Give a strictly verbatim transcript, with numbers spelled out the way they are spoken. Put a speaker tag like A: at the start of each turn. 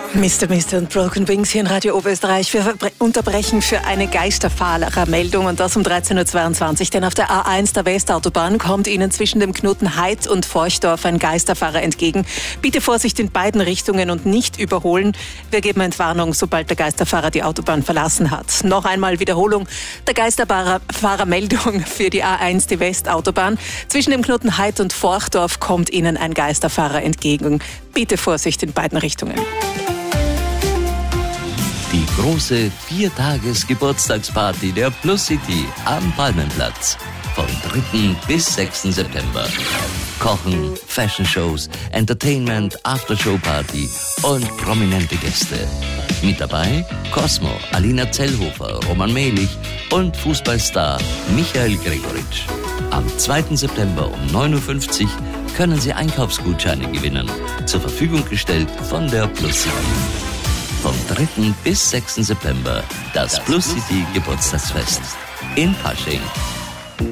A: Mister Mister und Broken Wings hier in Radio Oberösterreich. Wir unterbrechen für eine Geisterfahrermeldung und das um dreizehn Uhr zweiundzwanzig. Denn auf der A eins der Westautobahn kommt Ihnen zwischen dem Knoten Heid und Forchdorf ein Geisterfahrer entgegen. Bitte Vorsicht in beiden Richtungen und nicht überholen. Wir geben Entwarnung, sobald der Geisterfahrer die Autobahn verlassen hat. Noch einmal Wiederholung der Geisterfahrermeldung für die A eins, die Westautobahn. Zwischen dem Knoten Heid und Forchdorf kommt Ihnen ein Geisterfahrer entgegen. Bitte Vorsicht in beiden Richtungen.
B: Die große Viertages-Geburtstagsparty der Plus City am Palmenplatz. Vom dritten bis sechsten September. Kochen, Fashion-Shows, Entertainment, Aftershow-Party und prominente Gäste. Mit dabei Cosmo, Alina Zellhofer, Roman Mehlich und Fußballstar Michael Gregoritsch. Am zweiten September um neun Uhr fünfzig können Sie Einkaufsgutscheine gewinnen. Zur Verfügung gestellt von der Plus City. Vom dritten bis sechsten September das Plus City Geburtstagsfest in Pasching.